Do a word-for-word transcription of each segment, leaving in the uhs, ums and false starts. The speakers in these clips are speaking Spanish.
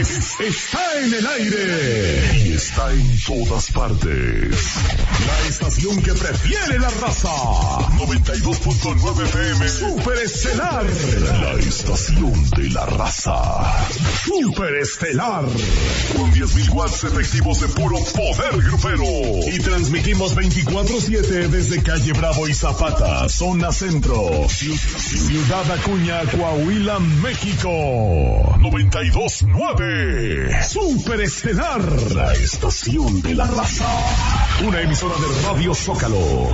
Deportes está en el aire y está en todas partes. La estación que prefiere la raza. noventa y dos punto nueve F M Super Estelar. La estación de la raza. Super Estelar. Con diez mil watts efectivos de puro poder grupero. Y transmitimos veinticuatro siete desde Calle Bravo y Zapata, zona centro. Ciudad Acuña, Coahuila, México. noventa y dos punto nueve. Super Estelar. La estación de la raza. Una emisora de Radio Zócalo.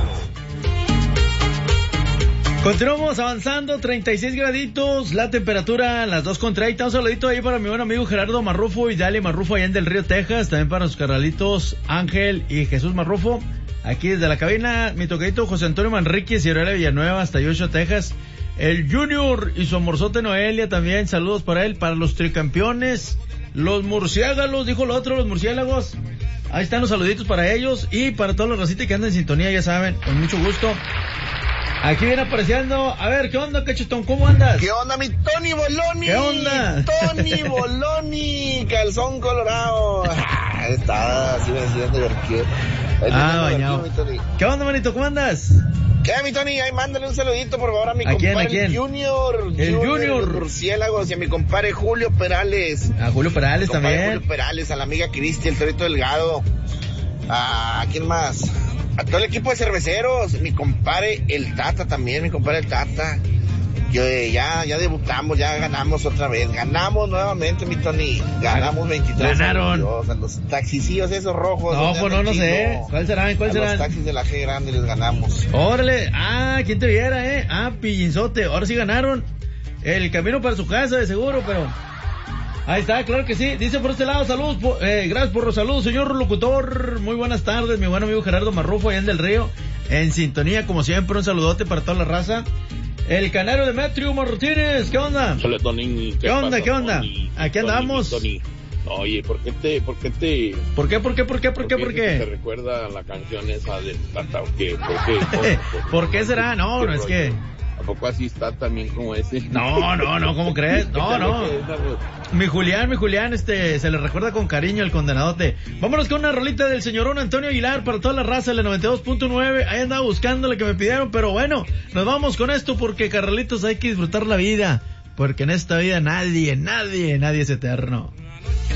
Continuamos avanzando, treinta y seis graditos, la temperatura a las dos con treinta. Un saludito ahí para mi buen amigo Gerardo Marrufo y Dale Marrufo allá en Del Río, Texas. También para los carnalitos Ángel y Jesús Marrufo. Aquí desde la cabina, mi tocadito José Antonio Manríquez y Aurelia Villanueva hasta Yocho, Texas. El Junior y su amorzote Noelia también, saludos para él, para los tricampeones, los murciélagos, dijo lo otro, los murciélagos. Ahí están los saluditos para ellos y para todos los racitas que andan en sintonía, ya saben, con mucho gusto. Aquí viene apareciendo, a ver, ¿qué onda, cachetón? ¿Cómo andas? ¿Qué onda, mi Tony Boloni? ¿Qué onda? Tony Boloni, calzón colorado. Está así me divertido. Ah, bañado. ¿Qué onda, manito? ¿Cómo andas? ¿Qué, mi Tony? Ahí mándale un saludito, por favor, a mi ¿A quién, compadre a quién? Junior. El Junior. Junior. Murciélagos y a mi compadre Julio Perales. A Julio Perales también. Julio Perales, a la amiga Cristi, el Torito Delgado. ¿A quién más? A todo el equipo de cerveceros, mi compadre el Tata también, mi compadre el Tata. Yo, eh, ya, ya debutamos, ya ganamos otra vez, ganamos nuevamente, mi Tony, ganamos veintitrés. Ganaron. Dios, a los taxicillos esos rojos. No, pues no, no sé. ¿Cuál serán? ¿Cuál a serán? Los taxis de la G grande les ganamos. Órale, ah, ¿quién te viera, eh? Ah, pillinzote, ahora sí ganaron el camino para su casa, de seguro, pero... Ahí está, claro que sí. Dice por este lado, saludos, po, eh, gracias por los saludos, señor locutor. Muy buenas tardes, mi buen amigo Gerardo Marrufo, allá en Del Río. En sintonía, como siempre, un saludote para toda la raza. El canario Demetrio Martínez, ¿qué onda? Hola, Tony. ¿Qué, ¿Qué onda, pasa, qué onda? Tony? Aquí Tony, andamos. Tony. Oye, ¿por qué te, por qué te... ¿Por qué, por qué, por qué, por qué, por qué? ¿Te recuerda la canción esa del Tata o qué? ¿Por qué? ¿Por, por, ¿Por qué será? No, no, es que... ¿A poco así está también como ese? No, no, no, ¿cómo crees? No, no. Mi Julián, mi Julián, este, se le recuerda con cariño el condenadote. Vámonos con una rolita del señorón Antonio Aguilar para toda la raza de noventa y dos punto nueve. Ahí andaba buscando la que me pidieron, pero bueno, nos vamos con esto porque, carnalitos, hay que disfrutar la vida. Porque en esta vida nadie, nadie, nadie es eterno.